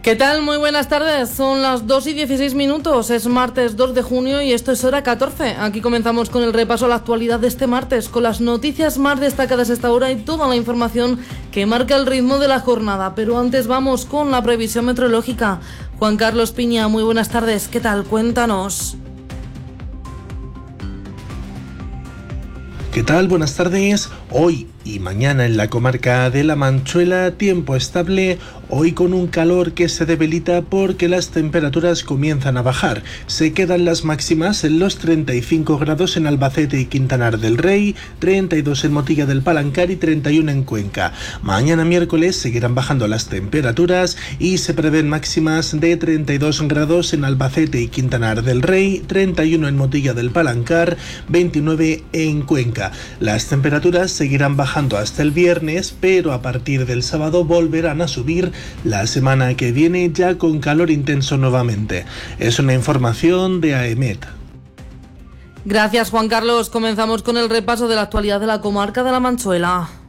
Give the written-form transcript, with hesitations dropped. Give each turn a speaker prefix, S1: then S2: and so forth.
S1: ¿Qué tal? Muy buenas tardes, son las 2:16, es martes 2 de junio y esto es Hora 14. Aquí comenzamos con el repaso a la actualidad de este martes, con las noticias más destacadas a esta hora y toda la información que marca el ritmo de la jornada. Pero antes vamos con la previsión meteorológica. Juan Carlos Piña, muy buenas tardes, ¿qué tal? Cuéntanos.
S2: ¿Qué tal? Buenas tardes. Hoy y mañana en la comarca de La Manchuela, tiempo estable, hoy con un calor que se debilita porque las temperaturas comienzan a bajar. Se quedan las máximas en los 35 grados en Albacete y Quintanar del Rey, 32 en Motilla del Palancar y 31 en Cuenca. Mañana miércoles seguirán bajando las temperaturas y se prevén máximas de 32 grados en Albacete y Quintanar del Rey, 31 en Motilla del Palancar, 29 en Cuenca. Las temperaturas seguirán bajando hasta el viernes, pero a partir del sábado volverán a subir la semana que viene ya con calor intenso nuevamente. Es una información de AEMET.
S1: Gracias, Juan Carlos. Comenzamos con el repaso de la actualidad de la comarca de La Manchuela.